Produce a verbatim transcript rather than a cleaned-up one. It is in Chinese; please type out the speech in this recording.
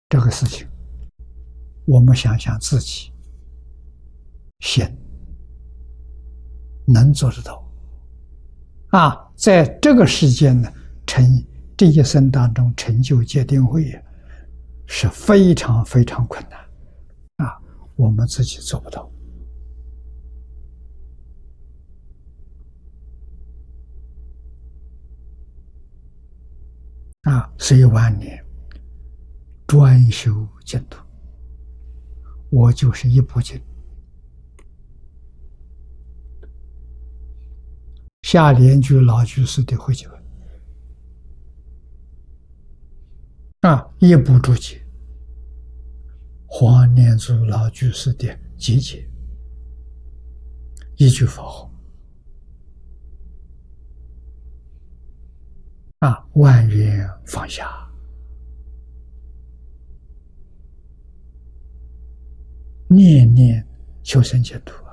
这个事情，我们想想自己行能做得到啊，在这个时间呢，成这一生当中成就戒定慧是非常非常困难啊，我们自己做不到啊，所以晚年专修净土，我就是一部经。下联居老居士的汇集文啊，一部注解，黄念祖老居士的集解，一句佛号啊，万缘放下，念念求生净土。